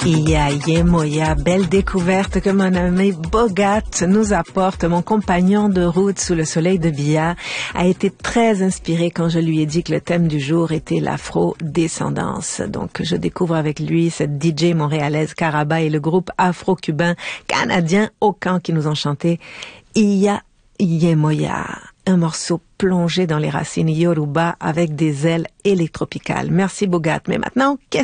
Iya Yemoya, belle découverte que mon ami Bogat nous apporte. Mon compagnon de route sous le soleil de Bia a été très inspiré quand je lui ai dit que le thème du jour était l'afro-descendance. Donc, je découvre avec lui cette DJ montréalaise Caraba et le groupe afro-cubain canadien Okan qui nous ont chanté Iya Yemoya, un morceau plongé dans les racines yoruba avec des ailes électropicales. Merci Bogat. Mais maintenant, qu'est-ce